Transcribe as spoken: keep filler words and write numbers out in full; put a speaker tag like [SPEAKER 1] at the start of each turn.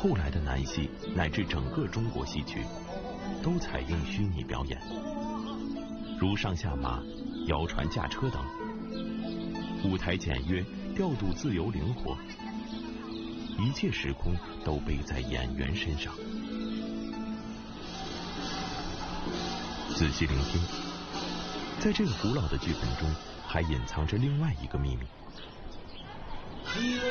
[SPEAKER 1] 后来的南戏乃至整个中国戏曲，都采用虚拟表演，如上下马、摇船驾车等，舞台简约，调度自由灵活，一切时空都背在演员身上。仔细聆听，在这个古老的剧本中，还隐藏着另外一个秘密。